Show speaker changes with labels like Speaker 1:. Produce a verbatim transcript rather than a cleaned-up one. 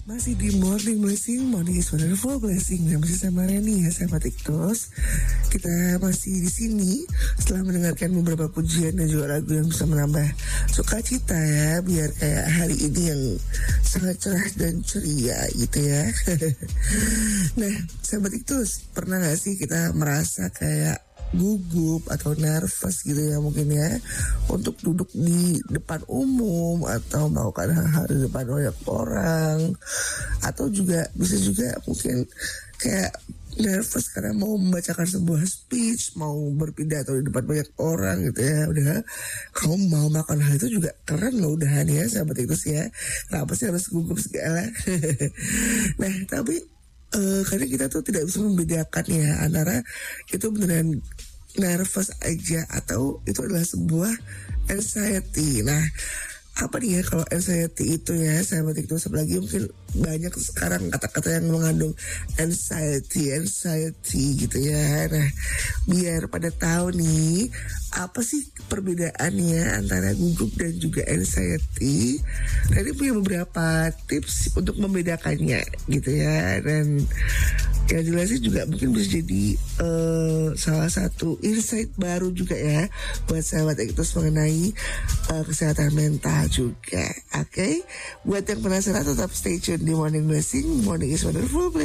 Speaker 1: Masih di Morning Blessing, Morning is Wonderful Blessing. Dan masih sama Reni ya, sahabat Iktos. Kita masih di sini setelah mendengarkan beberapa pujian dan juga lagu yang bisa menambah sukacita ya, biar kayak hari ini yang sangat cerah dan ceria gitu ya. Nah, sahabat Iktos, pernah gak sih kita merasa kayak gugup atau nervous gitu ya mungkin ya untuk duduk di depan umum atau melakukan hal-hal di depan banyak orang, atau juga bisa juga mungkin kayak nervous karena mau membacakan sebuah speech, mau berpidato di depan banyak orang gitu ya. Udah, kamu mau melakukan hal itu juga keren loh udahan ya sahabat itu sih ya. Kenapa sih harus gugup segala? Nah tapi Uh, karena kita tuh tidak bisa membedakan ya antara itu beneran nervous aja atau itu adalah sebuah anxiety. Nah, apa nih ya kalau anxiety itu ya sahabat itu, apalagi mungkin banyak sekarang kata-kata yang mengandung anxiety, anxiety gitu ya. Nah, biar pada tahu nih apa sih perbedaannya antara gugup dan juga anxiety. Nah, ini punya beberapa tips untuk membedakannya gitu ya. Dan yang jelasnya juga mungkin bisa jadi uh, salah satu insight baru juga ya buat sahabat Ektos mengenai uh, kesehatan mental juga. Oke, okay? Buat yang penasaran tetap stay tune di Morning Blessing, Morning is Wonderful.